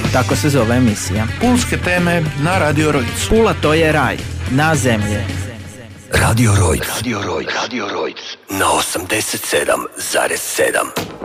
tako se zove emisija. Pulske teme na Radio Rojc. Pula to je raj, na zemlji. Radio Rojc. Radio Rojc. Radio Rojc. Na 87,7.